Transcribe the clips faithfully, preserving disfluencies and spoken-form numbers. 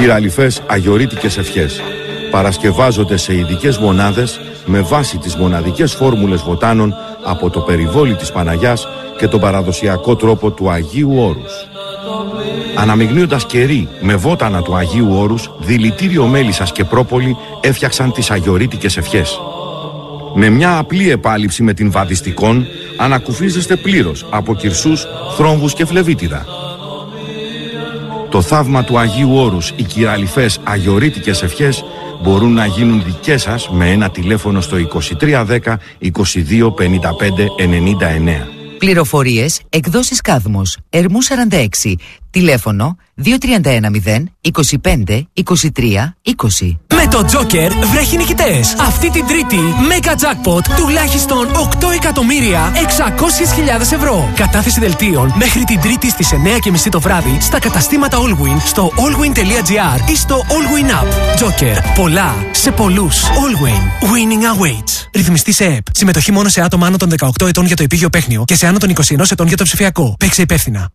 κυραλιφές αγιορείτικες ευχές παρασκευάζονται σε ειδικές μονάδες με βάση τις μοναδικές φόρμουλες βοτάνων από το περιβόλι της Παναγιάς και τον παραδοσιακό τρόπο του Αγίου Όρους. Αναμειγνύοντας κερί με βότανα του Αγίου Όρους, δηλητήριο μέλισσας και πρόπολη έφτιαξαν τις αγιορείτικες ευχές. Με μια απλή επάλυψη με την βαδιστικόν ανακουφίζεστε πλήρως από κυρσούς, θρόμβους και φλεβίτιδα. Το θαύμα του Αγίου Όρους, οι κυραλιφές αγιορείτικες ευχές μπορούν να γίνουν δικές σας με ένα τηλέφωνο στο είκοσι τρία δέκα είκοσι δύο πενήντα πέντε ενενήντα εννέα. Πληροφορίες, εκδόσεις Κάδμος, Ερμού σαράντα έξι, τηλέφωνο δύο τρία ένα μηδέν είκοσι πέντε είκοσι τρία είκοσι. Με το Joker βρέχει νικητές. Αυτή την Τρίτη, Mega Jackpot τουλάχιστον οκτώ εκατομμύρια εξακόσιες χιλιάδες ευρώ. Κατάθεση δελτίων μέχρι την Τρίτη στις εννιά και μισή το βράδυ στα καταστήματα Allwin, στο allwin.gr ή στο Allwin App. Joker. Πολλά σε πολλούς. Allwin. Winning awaits. Ρυθμιστή σε ΕΕΠ. Συμμετοχή μόνο σε άτομα άνω των δεκαοκτώ ετών για το επίγειο παίχνιο και σε άνω των είκοσι ένα ετών για το ψηφιακό. Παίξε υπεύθυνα.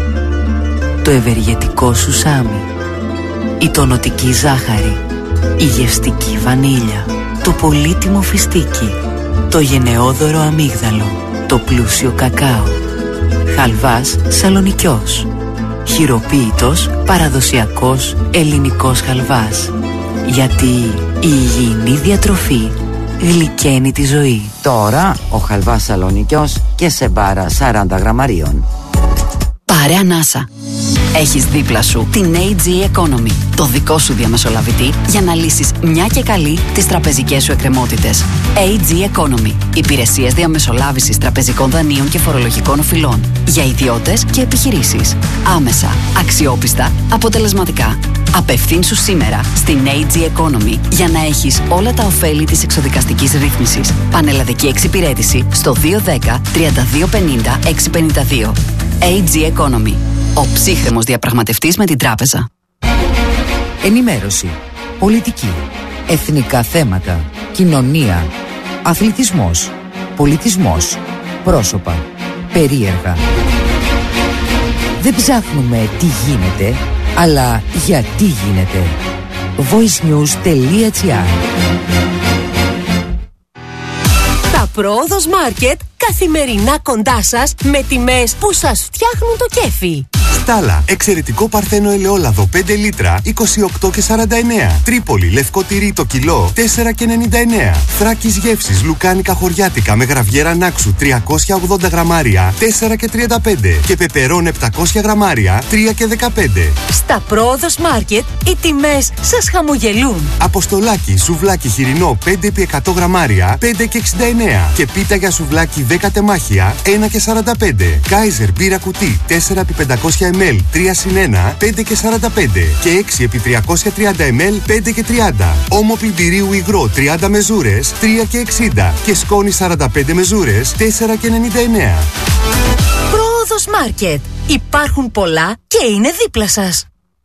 Το ευεργετικό σουσάμι, η τονωτική ζάχαρη, η γευστική βανίλια, το πολύτιμο φιστίκι, το γενναιόδωρο αμύγδαλο, το πλούσιο κακάο, χαλβάς σαλονικιός, χειροποίητος παραδοσιακός ελληνικός χαλβάς. Γιατί η υγιεινή διατροφή γλυκαίνει τη ζωή. Τώρα ο χαλβάς σαλονικιός και σε μπάρα σαράντα γραμμαρίων. Πάρε ανάσα. Έχεις δίπλα σου την έι τζι Economy, το δικό σου διαμεσολαβητή για να λύσεις μια και καλή τις τραπεζικές σου εκκρεμότητες. έι τζι Economy, υπηρεσίες διαμεσολάβησης τραπεζικών δανείων και φορολογικών οφειλών για ιδιώτες και επιχειρήσεις. Άμεσα, αξιόπιστα, αποτελεσματικά. Απευθύνσου σήμερα στην έι τζι Economy για να έχεις όλα τα ωφέλη της εξοδικαστικής ρύθμισης. Πανελλαδική εξυπηρέτηση στο δύο ένα μηδέν τρία δύο πενήντα έξι πενήντα δύο. έι τζι Economy. Ο ψύχρεμος διαπραγματευτής με την τράπεζα. Ενημέρωση, πολιτική, εθνικά θέματα, κοινωνία, αθλητισμός, πολιτισμός, πρόσωπα, περίεργα. Δεν ψάχνουμε τι γίνεται, αλλά γιατί γίνεται. voicenews.gr. Τα Πρόοδος Μάρκετ καθημερινά κοντά σας με τιμές που σας φτιάχνουν το κέφι. Στάλα, εξαιρετικό παρθένο ελαιόλαδο πέντε λίτρα είκοσι οκτώ και σαράντα εννέα. Τρίπολη, λευκό τυρί το κιλό τέσσερα και ενενήντα εννέα. Θράκης γεύσης, λουκάνικα χωριάτικα με γραβιέρα νάξου τριακόσια ογδόντα γραμμάρια τέσσερα και τριάντα πέντε. Και πεπερών επτακόσια γραμμάρια τρία και δεκαπέντε. Στα Πρόοδος Μάρκετ οι τιμές σας χαμογελούν. Αποστολάκι, σουβλάκι χοιρινό πέντε επί εκατό γραμμάρια πέντε και εξήντα εννέα. Και πίτα για σουβλάκι δέκα τεμάχια ένα και σαράντα πέντε. Κάιζερ μπύρα κουτί τέσσερα επί πεντακόσια μιλιλίτρα τρία συν ένα πέντε και σαράντα πέντε. Και έξι επί τριακόσια τριάντα μιλιλίτρα πέντε και τριάντα. Όμο πλυντηρίου υγρό τριάντα μεζούρες τρία και εξήντα. Και σκόνη σαράντα πέντε μεζούρες τέσσερα και ενενήντα εννέα. Πρόοδος Μάρκετ. Υπάρχουν πολλά και είναι δίπλα σας.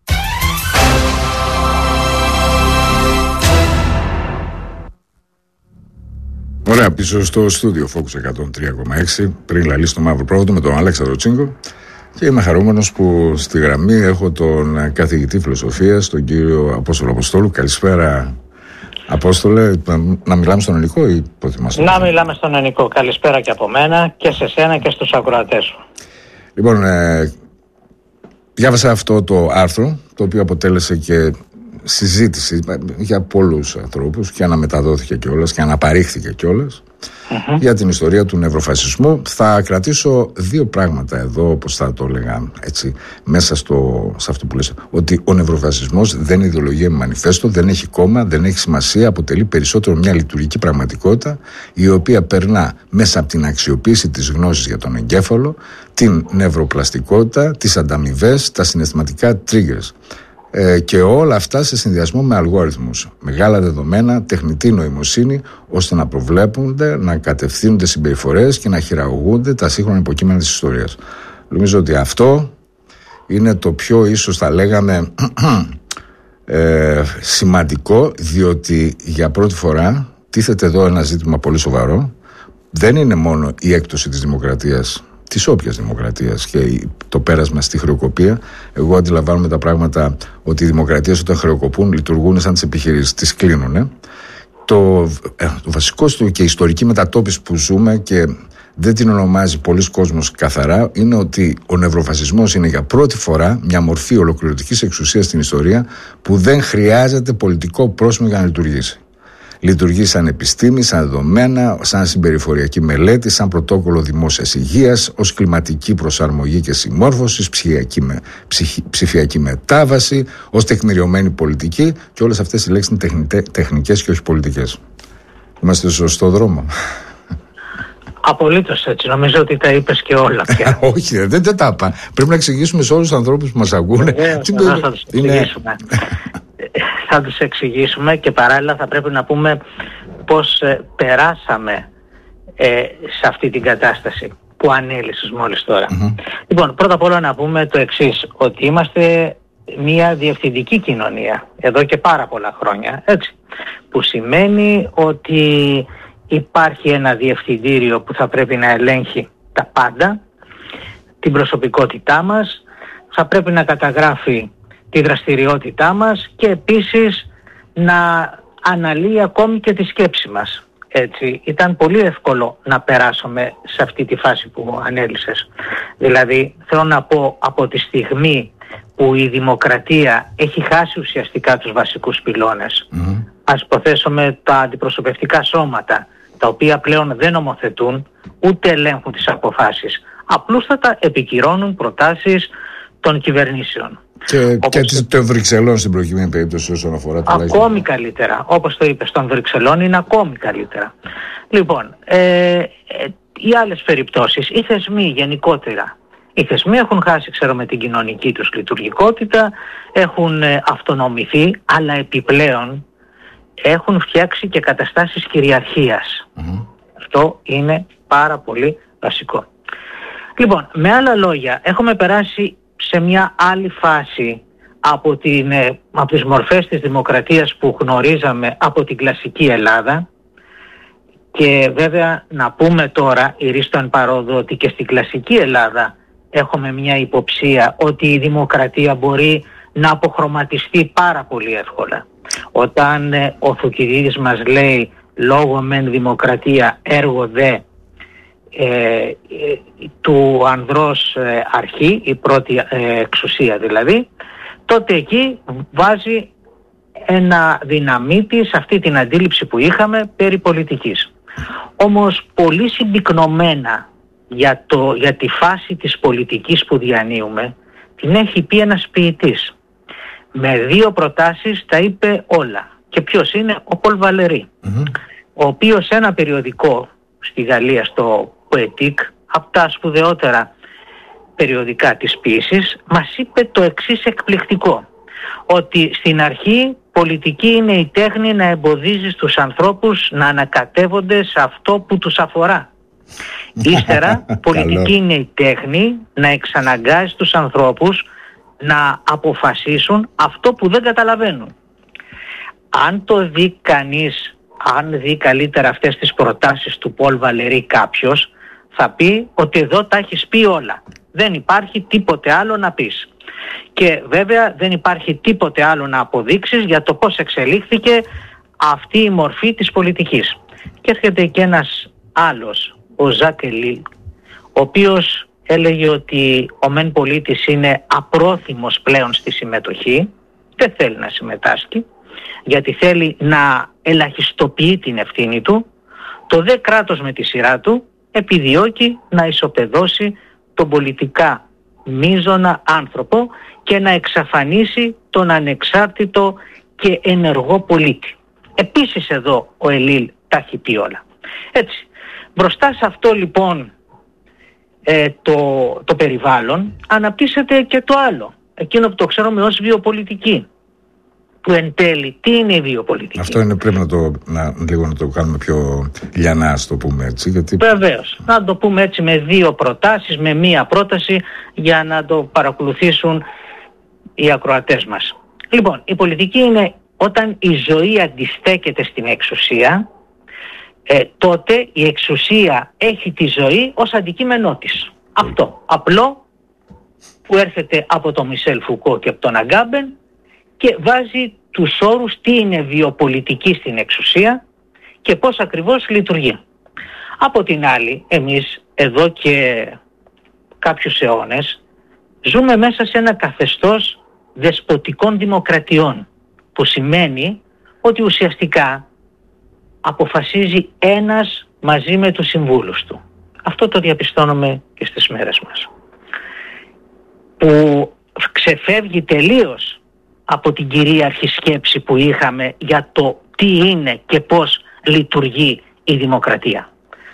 Ωραία, πίσω στο στούντιο Focus εκατόν τρία κόμμα έξι, πριν λαλεί στο Μαύρο Πρόοδο με τον Αλέξανδρο Τσίγκο. Και είμαι χαρούμενος που στη γραμμή έχω τον καθηγητή φιλοσοφίας, τον κύριο Απόστολο Αποστόλου. Καλησπέρα, Απόστολε. Να μιλάμε στον ελληνικό ή προτιμάς? Να μιλάμε στον ελληνικό. Καλησπέρα και από μένα και σε σένα και στους ακροατές σου. Λοιπόν, ε, διάβασα αυτό το άρθρο, το οποίο αποτέλεσε και συζήτηση για πολλούς ανθρώπους και αναμεταδόθηκε κιόλας και αναπαρήχθηκε κιόλας mm-hmm. για την ιστορία του νευροφασισμού. Θα κρατήσω δύο πράγματα εδώ, όπως θα το έλεγα έτσι, μέσα στο, σε αυτό που λες, ότι ο νευροφασισμός δεν είναι ιδεολογία με μανιφέστο, δεν έχει κόμμα, δεν έχει σημασία, αποτελεί περισσότερο μια λειτουργική πραγματικότητα η οποία περνά μέσα από την αξιοποίηση της γνώσης για τον εγκέφαλο, την νευροπλαστικότητα, τις ανταμοιβές, τα συναισθηματικά triggers. Ε, και όλα αυτά σε συνδυασμό με αλγόριθμους, μεγάλα δεδομένα, τεχνητή νοημοσύνη, ώστε να προβλέπονται, να κατευθύνονται συμπεριφορές και να χειραγωγούνται τα σύγχρονα υποκείμενα της ιστορίας. Νομίζω ότι αυτό είναι το πιο, ίσως θα λέγαμε, ε, σημαντικό, διότι για πρώτη φορά τίθεται εδώ ένα ζήτημα πολύ σοβαρό. Δεν είναι μόνο η έκπτωση της δημοκρατίας της όποιας δημοκρατίας και το πέρασμα στη χρεοκοπία. Εγώ αντιλαμβάνομαι τα πράγματα ότι οι δημοκρατίες όταν χρεοκοπούν λειτουργούν σαν τις επιχειρήσεις, τις κλείνουνε. Το, ε, το βασικό στο και ιστορική μετατόπιση που ζούμε και δεν την ονομάζει πολλοί κόσμος καθαρά είναι ότι ο νευροφασισμός είναι για πρώτη φορά μια μορφή ολοκληρωτικής εξουσίας στην ιστορία που δεν χρειάζεται πολιτικό πρόσημο για να λειτουργήσει. Λειτουργεί σαν επιστήμη, σαν δεδομένα, σαν συμπεριφοριακή μελέτη, σαν πρωτόκολλο δημόσιας υγείας, ως κλιματική προσαρμογή και συμμόρφωση, ψηφιακή, με, ψυχ, ψηφιακή μετάβαση, ως τεκμηριωμένη πολιτική και όλες αυτές οι λέξεις είναι τεχνite, τεχνικές και όχι πολιτικές. Είμαστε στο σωστό δρόμο. Απολύτως έτσι. Νομίζω ότι τα είπες και όλα πια. Όχι, δεν, δεν τα είπα. Πρέπει να εξηγήσουμε σε όλους τους ανθρώπους που μας ακούνε. Βεβαίως, θα τους εξηγήσουμε. Θα τους εξηγήσουμε και παράλληλα θα πρέπει να πούμε πώς ε, περάσαμε ε, σε αυτή την κατάσταση που ανέλυσες μόλις τώρα. Mm-hmm. Λοιπόν, πρώτα απ' όλα να πούμε το εξής, ότι είμαστε μια διευθυντική κοινωνία εδώ και πάρα πολλά χρόνια, έτσι, που σημαίνει ότι υπάρχει ένα διευθυντήριο που θα πρέπει να ελέγχει τα πάντα, την προσωπικότητά μας, θα πρέπει να καταγράφει τη δραστηριότητά μας και επίσης να αναλύει ακόμη και τη σκέψη μας. Έτσι, ήταν πολύ εύκολο να περάσουμε σε αυτή τη φάση που ανέλυσες. Δηλαδή, θέλω να πω, από τη στιγμή που η δημοκρατία έχει χάσει ουσιαστικά τους βασικούς πυλώνες, mm. ας υποθέσουμε τα αντιπροσωπευτικά σώματα, τα οποία πλέον δεν νομοθετούν, ούτε ελέγχουν τις αποφάσεις. Απλούστατα επικυρώνουν προτάσεις των κυβερνήσεων. Και, και των Βρυξελών στην προκειμένη περίπτωση όσον αφορά τα ακόμη λάγια. Καλύτερα, όπως το είπες, των Βρυξελών είναι ακόμη καλύτερα. Λοιπόν, ε, ε, οι άλλες περιπτώσεις, οι θεσμοί γενικότερα, οι θεσμοί έχουν χάσει, ξέρω, με την κοινωνική τους λειτουργικότητα, έχουν ε, αυτονομηθεί, αλλά επιπλέον έχουν φτιάξει και καταστάσεις κυριαρχίας. Mm-hmm. Αυτό είναι πάρα πολύ βασικό. Λοιπόν, με άλλα λόγια, έχουμε περάσει σε μια άλλη φάση από, την, από τις μορφές της δημοκρατίας που γνωρίζαμε από την κλασική Ελλάδα και βέβαια να πούμε τώρα, ηρίστο εν παρόδο, ότι και στην κλασική Ελλάδα έχουμε μια υποψία ότι η δημοκρατία μπορεί να αποχρωματιστεί πάρα πολύ εύκολα. Όταν ε, ο Θουκυδίδης μας λέει λόγω μεν δημοκρατία έργο δε ε, ε, του ανδρός ε, αρχή, η πρώτη ε, εξουσία δηλαδή, τότε εκεί βάζει ένα δυναμίτη σε αυτή την αντίληψη που είχαμε περί πολιτικής. Όμως πολύ συμπυκνωμένα για, το, για τη φάση της πολιτικής που διανύουμε την έχει πει ένας ποιητής. Με δύο προτάσεις τα είπε όλα. Και ποιος είναι? Ο Πολ Βαλερή, mm-hmm. ο οποίος σε ένα περιοδικό στη Γαλλία, στο Poetic, από τα σπουδαιότερα περιοδικά της ποίησης, μας είπε το εξής εκπληκτικό, ότι στην αρχή πολιτική είναι η τέχνη να εμποδίζει τους ανθρώπους να ανακατεύονται σε αυτό που τους αφορά. Ύστερα πολιτική είναι η τέχνη να εξαναγκάζει τους ανθρώπους να αποφασίσουν αυτό που δεν καταλαβαίνουν. Αν το δει κανείς, αν δει καλύτερα αυτές τις προτάσεις του Πολ Βαλερή κάποιος, θα πει ότι εδώ τα έχεις πει όλα. Δεν υπάρχει τίποτε άλλο να πεις. Και βέβαια δεν υπάρχει τίποτε άλλο να αποδείξεις για το πώς εξελίχθηκε αυτή η μορφή της πολιτικής. Και έρχεται και ένας άλλος, ο Ζακ Ελίλ, ο οποίος έλεγε ότι ο μεν πολίτης είναι απρόθυμος πλέον στη συμμετοχή, δεν θέλει να συμμετάσχει, γιατί θέλει να ελαχιστοποιεί την ευθύνη του. Το δε κράτος με τη σειρά του επιδιώκει να ισοπεδώσει τον πολιτικά μείζωνα άνθρωπο και να εξαφανίσει τον ανεξάρτητο και ενεργό πολίτη. Επίσης εδώ ο Ελίλ τα έχει πει όλα. Έτσι, μπροστά σε αυτό λοιπόν ε, το, το περιβάλλον αναπτύσσεται και το άλλο, εκείνο που το ξέρουμε ως βιοπολιτική. Που εν τέλει, τι είναι η βιοπολιτική? Αυτό είναι, πρέπει να το, να, λίγο να το κάνουμε πιο λιανά, ας το πούμε έτσι. Γιατί... Βεβαίως, να το πούμε έτσι με δύο προτάσεις, με μία πρόταση για να το παρακολουθήσουν οι ακροατές μας. Λοιπόν, η πολιτική είναι όταν η ζωή αντιστέκεται στην εξουσία, ε, τότε η εξουσία έχει τη ζωή ως αντικείμενό της. Αυτό, απλό, που έρχεται από τον Μισελ Φουκώ και από τον Αγκάμπεν και βάζει τους όρους τι είναι βιοπολιτική στην εξουσία και πώς ακριβώς λειτουργεί. Από την άλλη, εμείς εδώ και κάποιους αιώνες ζούμε μέσα σε ένα καθεστώς δεσποτικών δημοκρατιών, που σημαίνει ότι ουσιαστικά αποφασίζει ένας μαζί με τους συμβούλους του. Αυτό το διαπιστώνουμε και στις μέρες μας. Που ξεφεύγει τελείως από την κυρίαρχη σκέψη που είχαμε για το τι είναι και πώς λειτουργεί η δημοκρατία.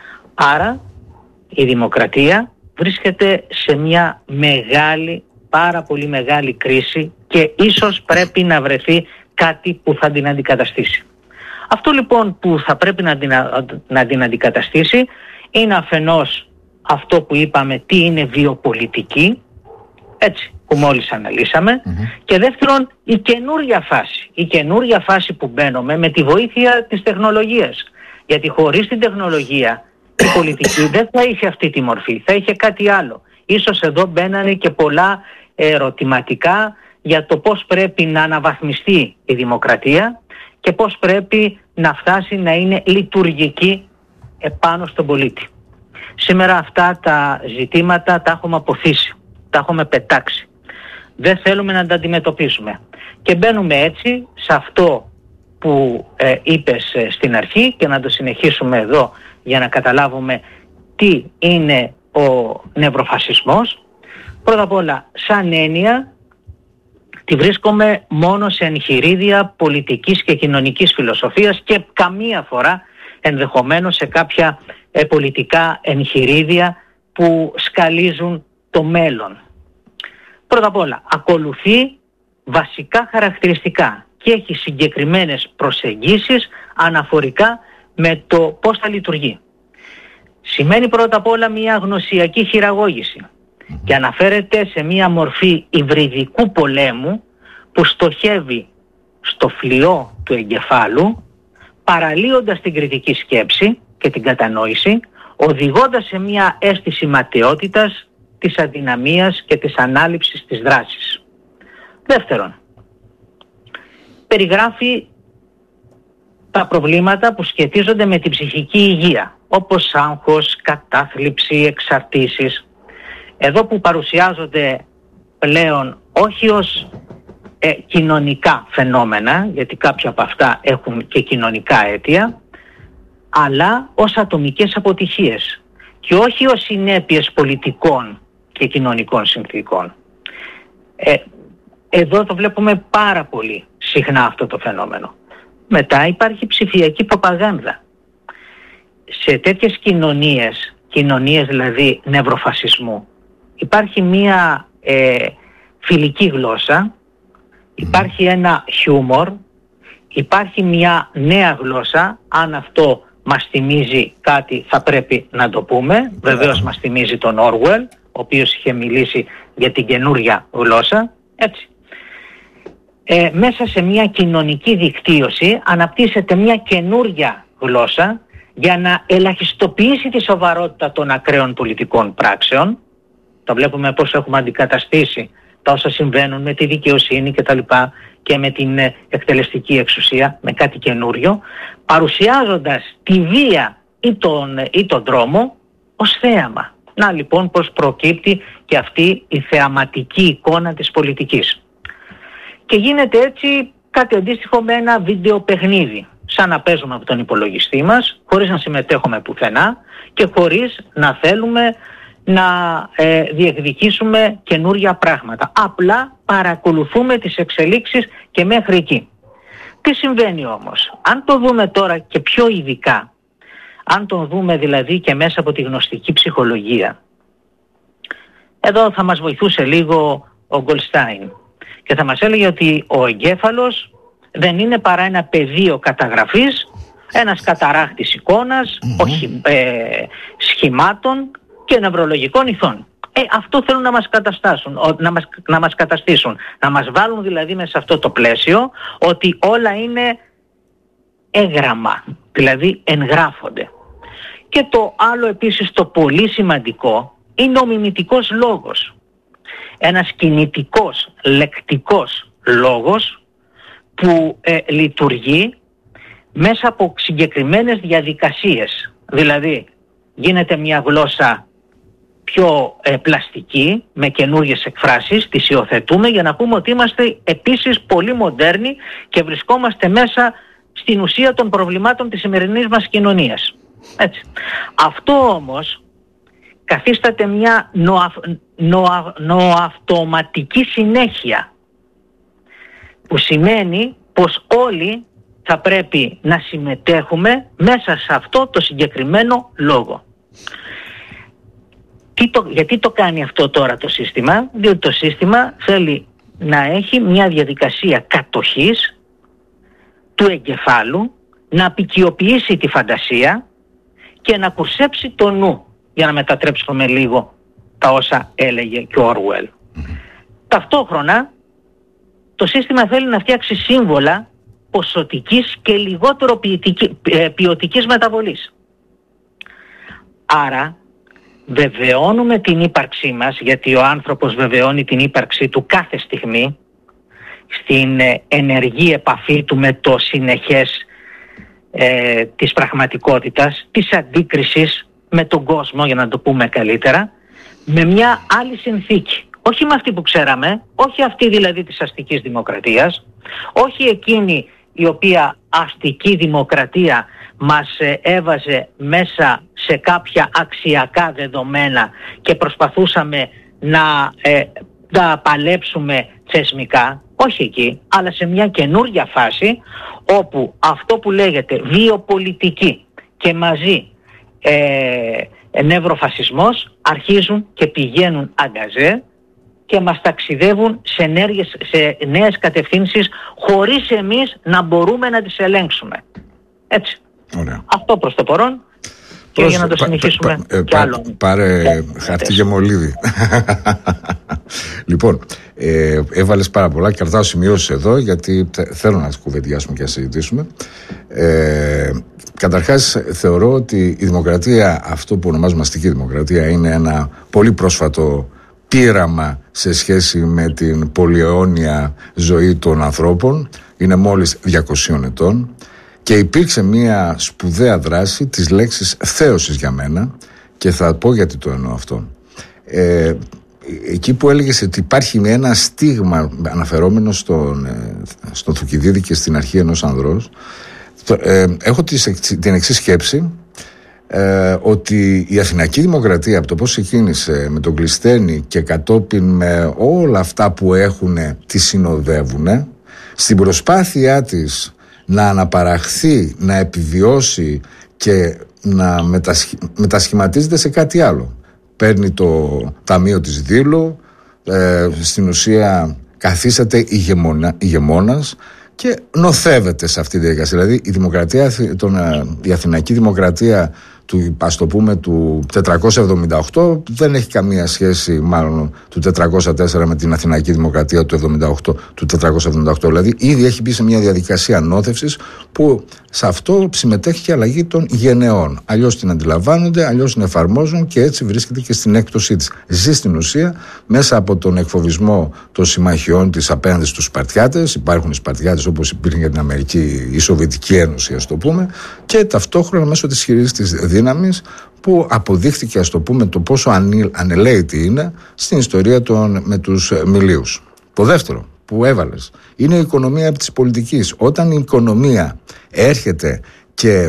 Άρα η δημοκρατία βρίσκεται σε μια μεγάλη, πάρα πολύ μεγάλη κρίση και ίσως πρέπει να βρεθεί κάτι που θα την αντικαταστήσει. Αυτό λοιπόν που θα πρέπει να την, να την αντικαταστήσει είναι αφενός αυτό που είπαμε τι είναι βιοπολιτική, έτσι που μόλις αναλύσαμε, mm-hmm. και δεύτερον η καινούρια φάση, η καινούρια φάση που μπαίνουμε με τη βοήθεια της τεχνολογίας. Γιατί χωρίς την τεχνολογία η πολιτική δεν θα είχε αυτή τη μορφή, θα είχε κάτι άλλο. Ίσως εδώ μπαίνανε και πολλά ερωτηματικά για το πώς πρέπει να αναβαθμιστεί η δημοκρατία και πώς πρέπει να φτάσει να είναι λειτουργική επάνω στον πολίτη. Σήμερα αυτά τα ζητήματα τα έχουμε αποθήσει, τα έχουμε πετάξει. Δεν θέλουμε να τα αντιμετωπίσουμε. Και μπαίνουμε έτσι σε αυτό που ε, είπες ε, στην αρχή και να το συνεχίσουμε εδώ για να καταλάβουμε τι είναι ο νευροφασισμός. Πρώτα απ' όλα, σαν έννοια, τη βρίσκομαι μόνο σε εγχειρίδια πολιτικής και κοινωνικής φιλοσοφίας και καμία φορά ενδεχομένως σε κάποια ε, πολιτικά εγχειρίδια που σκαλίζουν το μέλλον. Πρώτα απ' όλα, ακολουθεί βασικά χαρακτηριστικά και έχει συγκεκριμένες προσεγγίσεις αναφορικά με το πώς θα λειτουργεί. Σημαίνει πρώτα απ' όλα μια γνωσιακή χειραγώγηση και αναφέρεται σε μια μορφή υβριδικού πολέμου που στοχεύει στο φλοιό του εγκεφάλου, παραλύοντας την κριτική σκέψη και την κατανόηση, οδηγώντας σε μια αίσθηση ματαιότητας, της αδυναμίας και της ανάληψης της δράσης. Δεύτερον, περιγράφει τα προβλήματα που σχετίζονται με την ψυχική υγεία, όπως άγχος, κατάθλιψη, εξαρτήσεις. Εδώ που παρουσιάζονται πλέον όχι ως ε, κοινωνικά φαινόμενα, γιατί κάποια από αυτά έχουν και κοινωνικά αίτια, αλλά ως ατομικές αποτυχίες και όχι ως συνέπειες πολιτικών και κοινωνικών συνθήκων. Ε, εδώ το βλέπουμε πάρα πολύ συχνά αυτό το φαινόμενο. Μετά υπάρχει ψηφιακή προπαγάνδα. Σε τέτοιες κοινωνίες, κοινωνίες δηλαδή νευροφασισμού, υπάρχει μία ε, φιλική γλώσσα, υπάρχει ένα χιούμορ, υπάρχει μια νέα γλώσσα, αν αυτό μας θυμίζει κάτι θα πρέπει να το πούμε, βεβαίως μας θυμίζει τον Orwell, ο οποίος είχε μιλήσει για την καινούρια γλώσσα, έτσι. Ε, μέσα σε μια κοινωνική δικτύωση αναπτύσσεται μια καινούρια γλώσσα για να ελαχιστοποιήσει τη σοβαρότητα των ακραίων πολιτικών πράξεων. Το βλέπουμε πώς έχουμε αντικαταστήσει τα όσα συμβαίνουν με τη δικαιοσύνη και τα λοιπά και με την εκτελεστική εξουσία με κάτι καινούριο, παρουσιάζοντας τη βία ή τον, ή τον δρόμο ως θέαμα. Να λοιπόν πώς προκύπτει και αυτή η θεαματική εικόνα της πολιτικής. Και γίνεται έτσι κάτι αντίστοιχο με ένα βίντεο παιχνίδι, σαν να παίζουμε από τον υπολογιστή μας, χωρίς να συμμετέχουμε πουθενά και χωρίς να θέλουμε να ε, διεκδικήσουμε καινούρια πράγματα. Απλά παρακολουθούμε τις εξελίξεις και μέχρι εκεί. Τι συμβαίνει όμως? Αν το δούμε τώρα και πιο ειδικά, αν το δούμε δηλαδή και μέσα από τη γνωστική ψυχολογία, εδώ θα μας βοηθούσε λίγο ο Γκολστάιν και θα μας έλεγε ότι ο εγκέφαλος δεν είναι παρά ένα πεδίο καταγραφής, ένας καταράχτης εικόνας, mm-hmm. όχι, ε, σχημάτων και νευρολογικών ηθών. Ε, αυτό θέλουν να μας καταστάσουν, να μας, να μας καταστήσουν, να μας βάλουν δηλαδή μέσα σε αυτό το πλαίσιο ότι όλα είναι έγραμμα, δηλαδή εγγράφονται. Και το άλλο επίσης το πολύ σημαντικό είναι ο μιμητικός λόγος. Ένας κινητικός, λεκτικός λόγος που ε, λειτουργεί μέσα από συγκεκριμένες διαδικασίες. Δηλαδή γίνεται μια γλώσσα πιο ε, πλαστική, με καινούργιες εκφράσεις, τις υιοθετούμε για να πούμε ότι είμαστε επίσης πολύ μοντέρνοι και βρισκόμαστε μέσα στην ουσία των προβλημάτων της σημερινής μας κοινωνίας. Έτσι. Αυτό όμως καθίσταται μια νοα, νοα, νοαυτοματική συνέχεια, που σημαίνει πως όλοι θα πρέπει να συμμετέχουμε μέσα σε αυτό το συγκεκριμένο λόγο. Τι το, γιατί το κάνει αυτό τώρα το σύστημα? Διότι το σύστημα θέλει να έχει μια διαδικασία κατοχής του εγκεφάλου, να απικιοποιήσει τη φαντασία και να κουρσέψει το νου, για να μετατρέψουμε λίγο τα όσα έλεγε και ο Orwell. Mm-hmm. Ταυτόχρονα το σύστημα θέλει να φτιάξει σύμβολα ποσοτικής και λιγότερο ποιητική, ποιοτικής μεταβολής. Άρα βεβαιώνουμε την ύπαρξή μας, γιατί ο άνθρωπος βεβαιώνει την ύπαρξή του κάθε στιγμή στην ενεργή επαφή του με το συνεχές ε, της πραγματικότητας, της αντίκρισης με τον κόσμο, για να το πούμε καλύτερα, με μια άλλη συνθήκη. Όχι με αυτή που ξέραμε, όχι αυτή δηλαδή της αστικής δημοκρατίας, όχι εκείνη η οποία αστική δημοκρατία μας έβαζε μέσα σε κάποια αξιακά δεδομένα και προσπαθούσαμε να ε, τα παλέψουμε θεσμικά. Όχι εκεί, αλλά σε μια καινούργια φάση όπου αυτό που λέγεται βιοπολιτική και μαζί ε, νευροφασισμός αρχίζουν και πηγαίνουν αγκαζέ και μας ταξιδεύουν σε, ενέργειες, σε νέες κατευθύνσεις χωρίς εμείς να μπορούμε να τις ελέγξουμε. Έτσι. Ωραία. Αυτό προς το παρόν. Και για να το συνεχίσουμε πα, πα, κι άλλο. Πάρε yeah, χαρτί και μολύβι. Λοιπόν, ε, έβαλες πάρα πολλά και αρτάω σημειώσεις εδώ, γιατί θέλω να τις κουβεντιάσουμε και να συζητήσουμε. Ε, καταρχάς θεωρώ ότι η δημοκρατία, αυτό που ονομάζουμε αστική δημοκρατία, είναι ένα πολύ πρόσφατο πείραμα σε σχέση με την πολυαιώνια ζωή των ανθρώπων. Είναι μόλις διακοσίων ετών. Και υπήρξε μια σπουδαία δράση της λέξης θέωσης για μένα, και θα πω γιατί το εννοώ αυτό. Ε, εκεί που έλεγες ότι υπάρχει ένα στίγμα αναφερόμενο στον, στον Θουκυδίδη και στην αρχή ενός ανδρός, ε, έχω την εξής σκέψη, ε, ότι η Αθηνακή Δημοκρατία, από το πώς ξεκίνησε με τον Κλεισθένη και κατόπιν με όλα αυτά που έχουν, τη συνοδεύουν, στην προσπάθειά της να αναπαραχθεί, να επιβιώσει και να μετασχ... μετασχηματίζεται σε κάτι άλλο. Παίρνει το ταμείο της Δήλου, ε, στην ουσία καθίσταται ηγεμόνα, ηγεμόνας και νοθεύεται σε αυτή τη διαδικασία. Δηλαδή η, δημοκρατία, τον, η Αθηναϊκή Δημοκρατία του, ας το πούμε, του τετρακόσια εβδομήντα οκτώ δεν έχει καμία σχέση μάλλον του τετρακόσια τέσσερα με την Αθηναϊκή Δημοκρατία του εβδομήντα οκτώ, του τετρακόσια εβδομήντα οκτώ. Δηλαδή ήδη έχει μπει σε μια διαδικασία νόθευσης που σε αυτό συμμετέχει και η αλλαγή των γενεών. Αλλιώς την αντιλαμβάνονται, αλλιώς την εφαρμόζουν και έτσι βρίσκεται και στην έκπτωσή της. Ζει στην ουσία μέσα από τον εκφοβισμό των συμμαχιών της απέναντι στους Σπαρτιάτες. Υπάρχουν οι Σπαρτιάτες όπως υπήρχε για την Αμερική, η Σοβιετική Ένωση, ας το πούμε, και ταυτόχρονα μέσω της χειρής της δύναμης που αποδείχθηκε, ας το πούμε, το πόσο ανελαίτη είναι στην ιστορία των, με τους Μιλίους. Το δεύτερο που έβαλες είναι η οικονομία της πολιτικής. Όταν η οικονομία έρχεται και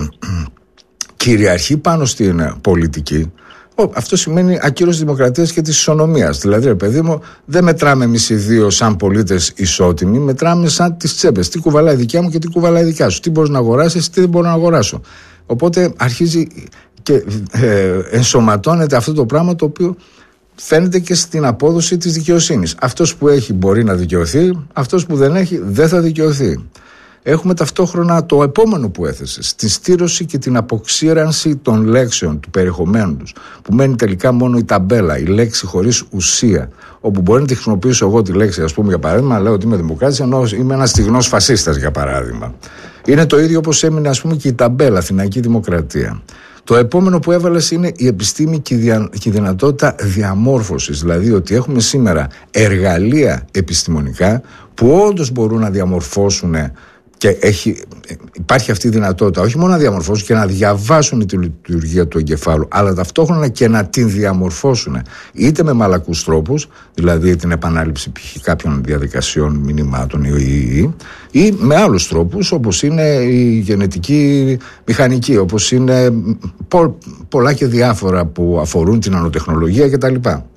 κυριαρχεί πάνω στην πολιτική, αυτό σημαίνει ακύρωση της δημοκρατίας και της ισονομίας. Δηλαδή, ρε παιδί μου, δεν μετράμε εμείς οι δύο σαν πολίτες ισότιμοι, μετράμε σαν τις τσέπες. Τι κουβαλάει η δικιά μου και τι κουβαλάει η δικιά σου. Τι μπορείς να αγοράσεις, τι δεν μπορώ να αγοράσω. Οπότε αρχίζει και ε, ενσωματώνεται αυτό το πράγμα, το οποίο φαίνεται και στην απόδοση της δικαιοσύνης. Αυτός που έχει μπορεί να δικαιωθεί, αυτός που δεν έχει δεν θα δικαιωθεί. Έχουμε ταυτόχρονα το επόμενο που έθεσες, τη στήρωση και την αποξήρανση των λέξεων, του περιεχομένου τους, που μένει τελικά μόνο η ταμπέλα, η λέξη χωρίς ουσία. Όπου μπορεί να τη χρησιμοποιήσω εγώ τη λέξη, ας πούμε, για παράδειγμα, λέω ότι είμαι δημοκράτης, ενώ είμαι ένας στιγνός φασίστας, για παράδειγμα. Είναι το ίδιο όπως έμεινε, ας πούμε, και η ταμπέλα, Αθηναϊκή Δημοκρατία. Το επόμενο που έβαλες είναι η επιστήμη και η, δια, και η δυνατότητα διαμόρφωσης. Δηλαδή ότι έχουμε σήμερα εργαλεία επιστημονικά που όντως μπορούν να διαμορφώσουν και έχει, υπάρχει αυτή η δυνατότητα όχι μόνο να διαμορφώσουν και να διαβάσουν τη λειτουργία του εγκεφάλου, αλλά ταυτόχρονα και να την διαμορφώσουν είτε με μαλακούς τρόπους, δηλαδή την επανάληψη π.χ. κάποιων διαδικασιών, μηνυμάτων ή, ή, ή, ή με άλλους τρόπους όπως είναι η γενετική μηχανική, όπως είναι πο, πολλά και διάφορα που αφορούν την νανοτεχνολογία κτλ.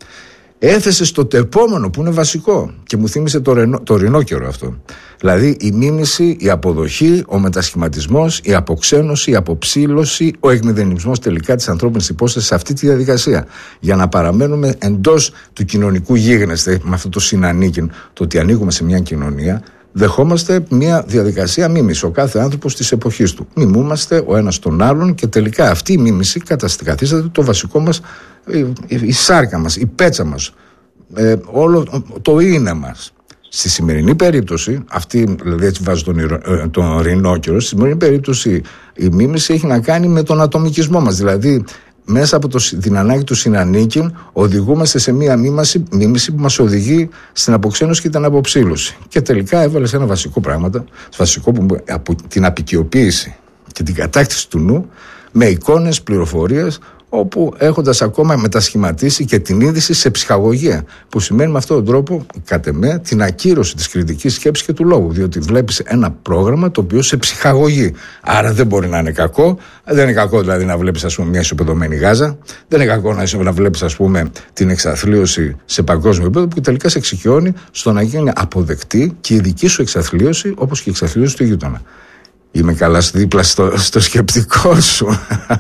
Έθεσε στο επόμενο που είναι βασικό και μου θύμισε το, ρενό, το ρινόκερο αυτό. Δηλαδή η μίμηση, η αποδοχή, ο μετασχηματισμός, η αποξένωση, η αποψήλωση, ο εκμηδενισμός τελικά της ανθρώπινης υπόστασης σε αυτή τη διαδικασία. Για να παραμένουμε εντός του κοινωνικού γίγνεσθε με αυτό το συνανίκιν, το ότι ανήκουμε σε μια κοινωνία, δεχόμαστε μια διαδικασία μίμηση. Ο κάθε άνθρωπος της εποχής του. Μιμούμαστε ο ένας τον άλλον και τελικά αυτή η μίμηση καθίσταται το βασικό μας, η, η σάρκα μας, η πέτσα μας, ε, όλο το είναι μας. Στη σημερινή περίπτωση, αυτή δηλαδή έτσι βάζω τον, τον ρινόκερο, στη σημερινή περίπτωση η μίμηση έχει να κάνει με τον ατομικισμό μας. Δηλαδή μέσα από το, την ανάγκη του συνανίκην οδηγούμαστε σε μια μίμηση, μίμηση που μας οδηγεί στην αποξένωση και την αποψήλωση. Και τελικά έβαλε σε ένα βασικό πράγμα, βασικό που, από την απικιοποίηση και την κατάκτηση του νου με εικόνες, πληροφορίες, όπου έχοντας ακόμα μετασχηματίσει και την είδηση σε ψυχαγωγία, που σημαίνει με αυτόν τον τρόπο, κατ' εμέ, την ακύρωση της κριτικής σκέψης και του λόγου, διότι βλέπεις ένα πρόγραμμα το οποίο σε ψυχαγωγεί. Άρα δεν μπορεί να είναι κακό. Δεν είναι κακό δηλαδή να βλέπεις, ας πούμε, μια ισοπεδωμένη Γάζα, δεν είναι κακό να βλέπεις, ας πούμε, την εξαθλίωση σε παγκόσμιο επίπεδο, που τελικά σε εξοικειώνει στο να γίνει αποδεκτή και η δική σου εξαθλίωση όπως και η εξαθλίωση του γείτονα. Είμαι καλά δίπλα στο, στο σκεπτικό σου.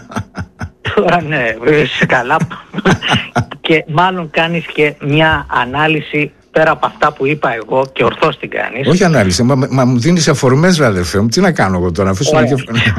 Τώρα ναι, είσαι καλά. Και μάλλον κάνεις και μια ανάλυση πέρα από αυτά που είπα εγώ και ορθώς την κάνεις. Όχι ανάλυση, μα, μα μου δίνεις αφορμές, ρε αδερφέ μου. Τι να κάνω εγώ τώρα, αφήσω και...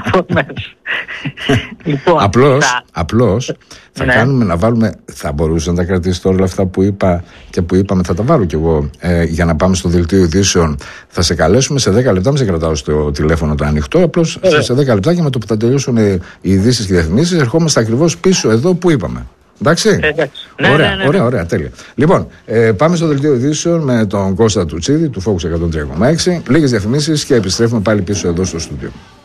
λοιπόν, απλώς, θα... απλώς θα ναι. κάνουμε να βάλουμε, θα μπορούσα να τα κρατήσει τώρα όλα αυτά που είπα και που είπαμε, θα τα βάλω κι εγώ ε, για να πάμε στο δελτίο ειδήσεων. Θα σε καλέσουμε σε δέκα λεπτά, μην σε κρατάω στο τηλέφωνο το ανοιχτό, απλώς ε, σε δέκα λεπτά και με το που θα τελειώσουν οι ειδήσεις και οι διαφημίσεις ερχόμαστε ακριβώς πίσω εδώ που είπαμε. Εντάξει. Ε, εντάξει. Ναι, ωραία, ναι, ναι, ναι. ωραία, ωραία, τέλεια. Λοιπόν, ε, πάμε στο δελτίο ειδήσεων με τον Κώστα Τουτσίδη του Focus εκατόν τρία κόμμα έξι. Λίγες διαφημίσεις και επιστρέφουμε πάλι πίσω εδώ στο στούντιο.